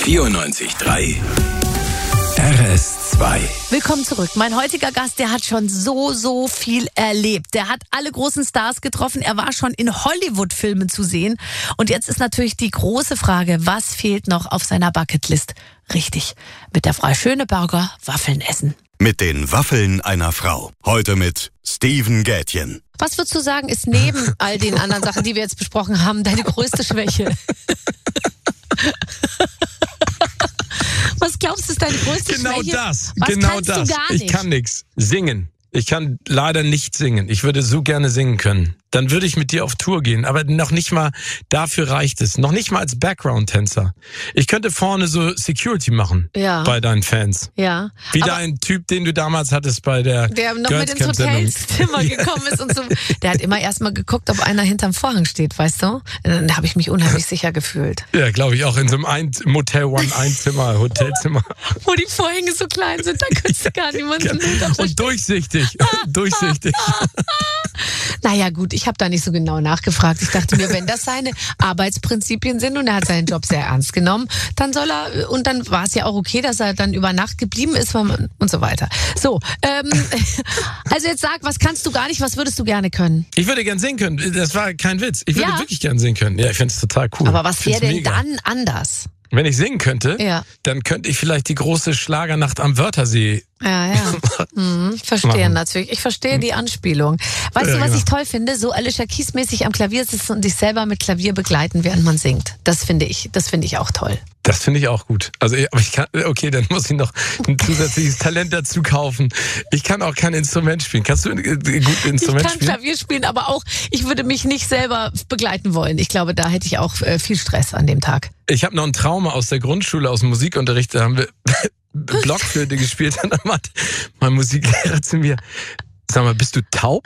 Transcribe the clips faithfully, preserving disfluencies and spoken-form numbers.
vierundneunzig Komma drei R S zwei. Willkommen zurück. Mein heutiger Gast, der hat schon so, so viel erlebt. Der hat alle großen Stars getroffen. Er war schon in Hollywood-Filmen zu sehen. Und jetzt ist natürlich die große Frage, was fehlt noch auf seiner Bucketlist? Richtig, mit der Frau Schöneberger Waffeln essen. Mit den Waffeln einer Frau. Heute mit Steven Gätjen. Was würdest du sagen, ist neben all den anderen Sachen, die wir jetzt besprochen haben, deine größte Schwäche? Was glaubst du, ist deine größte genau Schwäche? Das, Was genau kannst das. Du gar nicht? Ich kann nichts. Singen. Ich kann leider nicht singen. Ich würde so gerne singen können. Dann würde ich mit dir auf Tour gehen. Aber noch nicht mal dafür reicht es. Noch nicht mal als Background-Tänzer. Ich könnte vorne so Security machen. Ja. Bei deinen Fans. Ja. Wie Aber dein Typ, den du damals hattest bei der der noch Girls mit ins Camp Sendung. Hotelzimmer gekommen ist und so. Der hat immer erstmal geguckt, ob einer hinterm Vorhang steht, weißt du? Dann habe ich mich unheimlich sicher gefühlt. Ja, glaube ich auch. In so einem ein Motel One Einzimmer, Hotelzimmer. Wo die Vorhänge so klein sind, da könntest du gar niemanden Und durchsichtig. durchsichtig. Naja gut, ich habe da nicht so genau nachgefragt. Ich dachte mir, wenn das seine Arbeitsprinzipien sind und er hat seinen Job sehr ernst genommen, dann soll er, und dann war es ja auch okay, dass er dann über Nacht geblieben ist und so weiter. So, ähm, also jetzt sag, was kannst du gar nicht, was würdest du gerne können? Ich würde gern singen können. Das war kein Witz. Ich würde Ja. wirklich gern singen können. Ja, ich finde es total cool. Aber was wäre denn mega. dann anders? Wenn ich singen könnte, Ja. dann könnte ich vielleicht die große Schlagernacht am Wörthersee. Ja, ja. Hm, ich verstehe Machen. natürlich. Ich verstehe die Anspielung. Weißt Ja, du, was genau. ich toll finde? So Alicia Keys mäßig am Klavier sitzen und dich selber mit Klavier begleiten, während man singt. Das finde ich, das finde ich auch toll. Das finde ich auch gut. Also, aber ich kann, okay, dann muss ich noch ein zusätzliches Talent dazu kaufen. Ich kann auch kein Instrument spielen. Kannst du ein äh, gut Instrument Ich kann spielen? Klavier spielen, aber auch, ich würde mich nicht selber begleiten wollen. Ich glaube, da hätte ich auch äh, viel Stress an dem Tag. Ich habe noch ein Trauma aus der Grundschule, aus dem Musikunterricht. Da haben wir Blockflöte gespielt. Und dann meinte mein Musiklehrer zu mir, sag mal, bist du taub?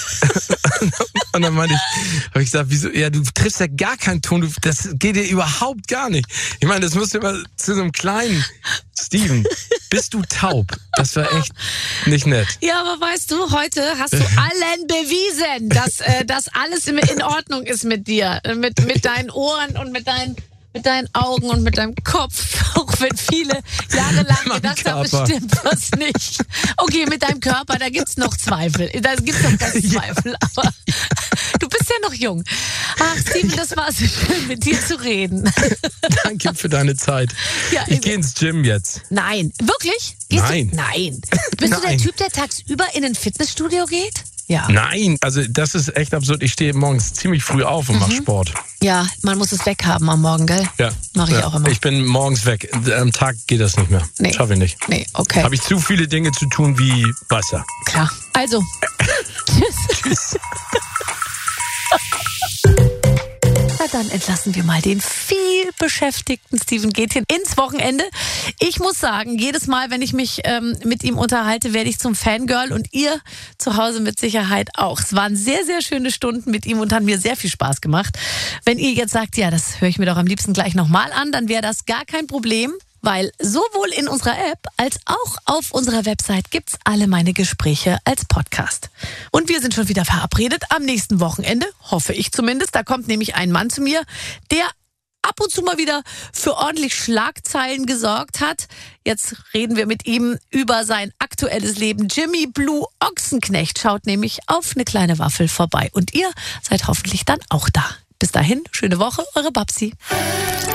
Und dann meinte ich, habe ich gesagt, wieso? Ja, du triffst ja gar keinen Ton, du, das geht dir überhaupt gar nicht. Ich meine, das musst du immer zu so einem kleinen Steven, bist du taub? Das war echt nicht nett. Ja, aber weißt du, heute hast du allen bewiesen, dass äh, das alles in, in Ordnung ist mit dir. Mit, mit deinen Ohren und mit deinen... Mit deinen Augen und mit deinem Kopf, auch wenn viele jahrelang Mein gedacht haben, es Körper. stimmt was nicht. Okay, mit deinem Körper, da gibt's noch Zweifel. Da gibt's noch ganz Zweifel, aber du bist ja noch jung. Ach, Steven, das war so schön, mit dir zu reden. Danke für deine Zeit. Ja, Ich gehe ins Gym jetzt. Nein, wirklich? Gehst Nein. Du? Nein. Bist du der Nein. Typ, der tagsüber in ein Fitnessstudio geht? Ja. Nein, also das ist echt absurd. Ich stehe morgens ziemlich früh auf und mache Sport. Ja, man muss es weghaben am Morgen, gell? Ja. Mach ich ja. auch immer. Ich bin morgens weg. Am Tag geht das nicht mehr. Nee. Schaffe ich nicht. Nee, okay. Habe ich zu viele Dinge zu tun wie Wasser. Klar. Also, tschüss. Tschüss. Na dann entlassen wir mal den viel beschäftigten Steven Gätjen ins Wochenende. Ich muss sagen, jedes Mal, wenn ich mich ähm, mit ihm unterhalte, werde ich zum Fangirl und ihr zu Hause mit Sicherheit auch. Es waren sehr, sehr schöne Stunden mit ihm und hat mir sehr viel Spaß gemacht. Wenn ihr jetzt sagt, ja, das höre ich mir doch am liebsten gleich nochmal an, dann wäre das gar kein Problem. Weil sowohl in unserer App als auch auf unserer Website gibt's alle meine Gespräche als Podcast. Und wir sind schon wieder verabredet am nächsten Wochenende, hoffe ich zumindest. Da kommt nämlich ein Mann zu mir, der ab und zu mal wieder für ordentlich Schlagzeilen gesorgt hat. Jetzt reden wir mit ihm über sein aktuelles Leben. Jimmy Blue Ochsenknecht schaut nämlich auf eine kleine Waffel vorbei. Und ihr seid hoffentlich dann auch da. Bis dahin, schöne Woche, eure Babsi.